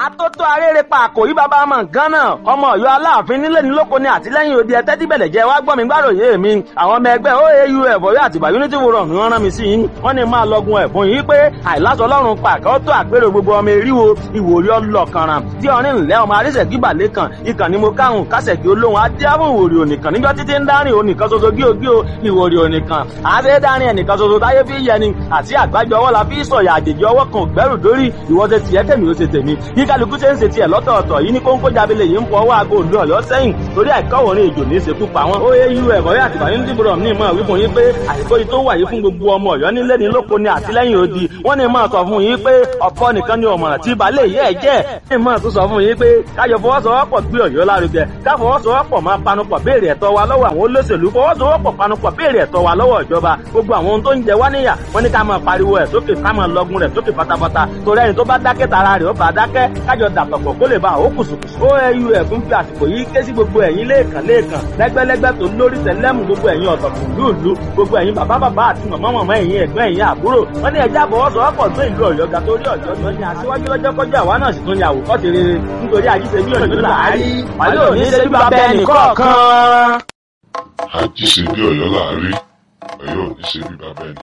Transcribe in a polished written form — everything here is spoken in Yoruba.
atótó arére pa àkòrí bàbá ọmọ nǹkan náà ọmọ Ọ̀yọ́ aláàfin nílé ní lóko ní àtìlẹ́yìn òde ẹtẹ tí bẹlẹ jẹ wá gbọ́ mi gbàròyé mi àwọn ọmọ ẹgbẹ́ OAUF Ọ̀yọ́ àtìbà Unity Forum ni wọ́n rán mi sí yín wọ́n ní máa lọgun ẹ̀bùn yìí pé àìláṣọ Ọlọ́run pàkẹ ó tó àpérò gbogbo ọmọ eríwo ìwòrí ọlọkànràn tí ọrin ńlẹ ọmọ arísẹ gíbalẹ kan ìkànnì mo káhùn kásẹkì olóhùn adéhùn ìwòrí ònìkan níjọ títí ń dárin ònìkan ṣoṣo gíogío ìwòrí ònìkan àṣẹ dárin ẹnìkan ṣoṣo táyé fi yẹni àti àgbájọ ọwọ́ la fi sọ̀yà àjèjì ọwọ́ kan gbẹ́rù dórí ìwọ ṣe tiẹ̀ tèmi ó ṣe tèmi bí kálukú ṣe ń ṣe tiẹ̀ lọ́tọ̀ọ̀tọ̀ yìí ní kóńkó jábílẹ̀ yìí ń fọ ọwọ́ aago òdu Ọ̀yọ́ sẹ́yìn torí àìkọ́wọ̀rin èjò ní ìṣekú pa wọn. OAUF Ọ̀yọ́ àtìbà Unity Forum ní ìmọ̀ wípé yín pé àìkó yìí tó wà yìí fún gbogbo ọmọ Ọ̀yọ́ nílé ní lóko ní àtìlẹ́yìn odi wọ́n ní máa sọ fún yín pé ọ̀pọ̀ nìkan ni ọ̀mọ̀ràn tí balẹ̀ yẹ́ ẹ̀ jẹ́ ní máa tún sọ fún yín pé káyọ̀ fọwọ́sowọ́pọ̀ gbé Ọ̀yọ́ lárugẹ ká fọwọ́sowọ́pọ̀ máa panupọ̀ béèrè ẹ̀tọ́ wa lọ́wọ́ àwọn olóṣèlú fọwọ́sowọ́pọ̀ panupọ̀ béèrè ẹ̀tọ́ wa lọ́wọ́ ìjọba gbogbo àwọn ohun tó ń jẹ wá níyà wọ́n ní ká máa pariwo ẹ̀ sókè ká máa lọgun rẹ̀ sókè pátápátá torí ẹni tó bá dákẹ́ tara rẹ̀ ó bá dákẹ́ kájọ dàpọ̀pọ̀ kó lè bá àwọn kùsùkùsù. OAUF ń fi àsìkò yìí ké sí gbogbo ẹ̀yin lẹ́ẹ̀kan lẹ́gbẹ́lẹ́gbẹ́ tó lórí tẹ̀lẹ́mù gbogbo ẹ̀yin ọ̀tọ̀kùn lúùlú gbogbo ẹ̀yin bàbá àti màmá ẹ̀yin ẹ̀gbọ́n ẹ̀yin àbúrò wọ́n ní ẹja àbọ̀wọ́sowọ́pọ̀ tó ìlú Ọ̀yọ́ ga torí Ọ̀yọ́ tó ní aṣíwájú lọ́jọ́ kọjá àwa náà sì tún ní àwòkọ́ṣe rere nítorí àjíṣe bí Ọ̀yọ́ láàárí wàlẹ́ òní ṣe bí bàbá ẹnì kọ̀ọ̀kan. àjíṣe bí Ọ̀yọ́ láàárí Ọ̀yọ́ òní ṣe bí bàbá ẹnì